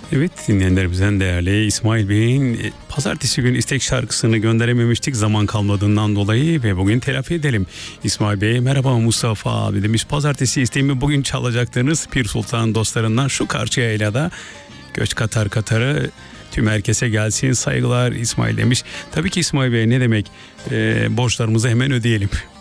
Evet, dinleyenlerimizden değerli İsmail Bey'in pazartesi günü istek şarkısını gönderememiştik zaman kalmadığından dolayı ve bugün telafi edelim. İsmail Bey merhaba Mustafa abi demiş, pazartesi isteğimi bugün çalacaktınız Pir Sultan dostlarından şu karşıya da göç Katar Katar'ı tüm herkese gelsin saygılar İsmail demiş. Tabii ki İsmail Bey, ne demek, borçlarımızı hemen ödeyelim.